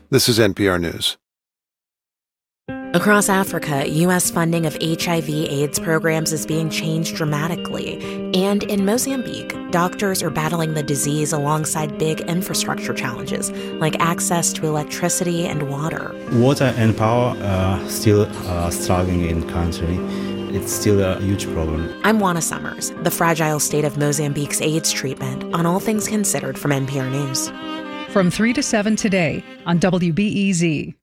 This is NPR News. Across Africa, U.S. funding of HIV/AIDS programs is being changed dramatically. And in Mozambique, doctors are battling the disease alongside big infrastructure challenges, like access to electricity and water. Water and power are still struggling in the country. It's still a huge problem. I'm Juana Summers, the fragile state of Mozambique's AIDS treatment on All Things Considered from NPR News. From 3 to 7 today on WBEZ.